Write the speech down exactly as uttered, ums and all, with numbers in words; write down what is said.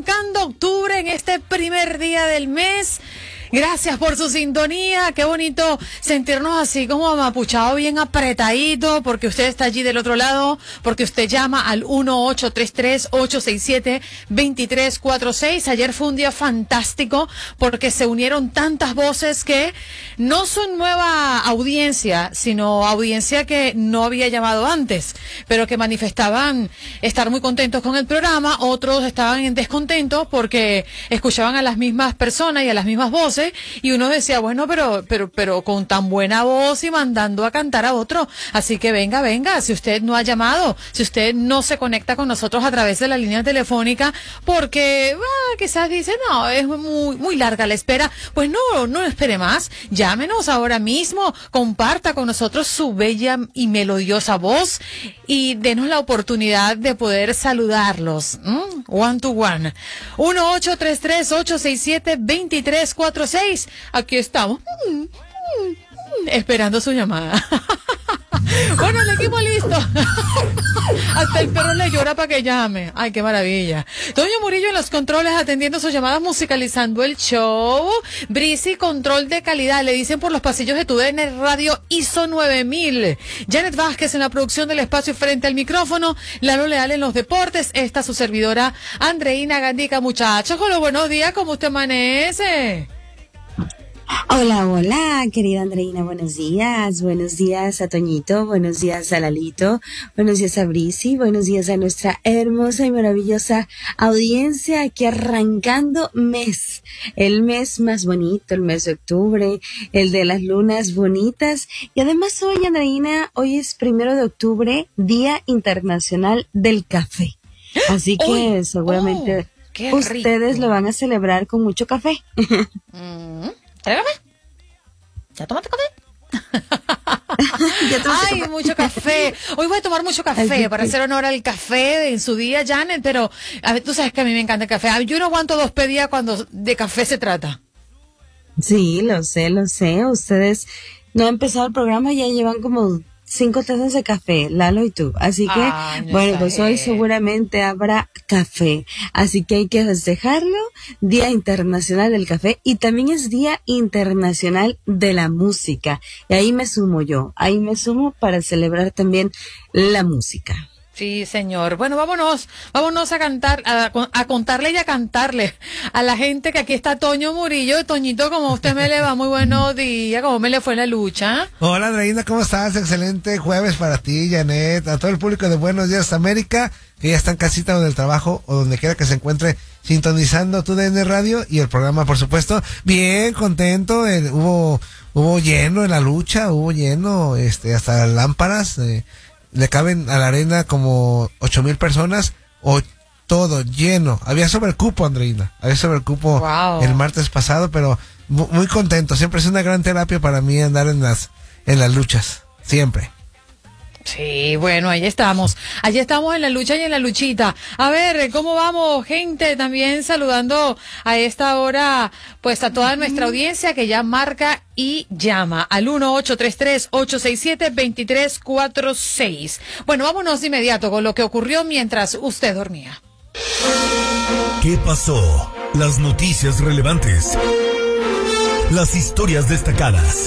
arrancando octubre en este primer día del mes. Gracias por su sintonía, qué bonito sentirnos así como amapuchado, bien apretadito, porque usted está allí del otro lado, porque usted llama al uno ocho tres tres, ocho seis siete, dos tres cuatro seis. Ayer fue un día fantástico porque se unieron tantas voces que no son nueva audiencia, sino audiencia que no había llamado antes, pero que manifestaban estar muy contentos con el programa. Otros estaban en descontento porque escuchaban a las mismas personas y a las mismas voces. Y uno decía, bueno, pero, pero, pero con tan buena voz y mandando a cantar a otro. Así que venga, venga, si usted no ha llamado, si usted no se conecta con nosotros a través de la línea telefónica, porque ah, quizás dice, no, es muy, muy larga la espera, pues no, no espere más. Llámenos ahora mismo, comparta con nosotros su bella y melodiosa voz y denos la oportunidad de poder saludarlos. ¿Mm? One to one. uno ocho tres tres, ocho seis siete, dos tres cuatro seis. Aquí estamos esperando su llamada. Bueno, el equipo listo. Hasta el perro le llora para que llame. Ay, qué maravilla. Toño Murillo en los controles atendiendo sus llamadas, musicalizando el show. Brisi, control de calidad, le dicen por los pasillos de tu D N Radio I S O nueve mil. Janet Vázquez en la producción del espacio frente al micrófono. Lalo Leal en los deportes. Esta su servidora Andreina Gandica. Muchachos, hola, buenos días, ¿cómo usted amanece? Hola, hola, querida Andreina, buenos días, buenos días a Toñito, buenos días a Lalito, buenos días a Brisi, buenos días a nuestra hermosa y maravillosa audiencia aquí arrancando mes, el mes más bonito, el mes de octubre, el de las lunas bonitas, y además hoy, Andreina, hoy es primero de octubre, Día Internacional del Café, así que Uy, seguramente oh, ustedes rico. Lo van a celebrar con mucho café. Mm. ¿Tráigame? ¿Ya tomaste café? Ay, café. Mucho café. Hoy voy a tomar mucho café Ay, para hacer honor al café en su día, Janet, pero a ver, tú sabes que a mí me encanta el café. Yo no aguanto dos pedidas cuando de café se trata. Sí, lo sé, lo sé. Ustedes no han empezado el programa, ya llevan como cinco tazas de café, Lalo y tú. Así que, Ay, no bueno, pues hoy seguramente habrá café. Así que hay que festejarlo. Día Internacional del Café. Y también es Día Internacional de la Música. Y ahí me sumo yo. Ahí me sumo para celebrar también la música. Sí, señor. Bueno, vámonos, vámonos a cantar, a, a contarle y a cantarle a la gente que aquí está Toño Murillo. Toñito, como usted me le va, muy buenos días, ¿cómo me le fue la lucha? Hola, Andreina, ¿cómo estás? Excelente jueves para ti, Janet, a todo el público de Buenos Días América, que ya está en casita o del trabajo o donde quiera que se encuentre sintonizando tu D N Radio y el programa, por supuesto. Bien, contento, eh, hubo, hubo lleno en la lucha, hubo lleno, este, hasta lámparas, eh, le caben a la arena como ocho mil personas, o todo lleno. Había sobrecupo, Andreina, había sobrecupo wow. El martes pasado, pero muy, muy contento. Siempre es una gran terapia para mí andar en las, en las luchas, siempre. Sí, bueno, ahí estamos. Allí estamos en la lucha y en la luchita. A ver, ¿cómo vamos, gente? También saludando a esta hora, pues a toda nuestra audiencia que ya marca y llama al uno ocho tres tres, ocho seis siete, dos tres cuatro seis. Bueno, vámonos de inmediato con lo que ocurrió mientras usted dormía. ¿Qué pasó? Las noticias relevantes. Las historias destacadas.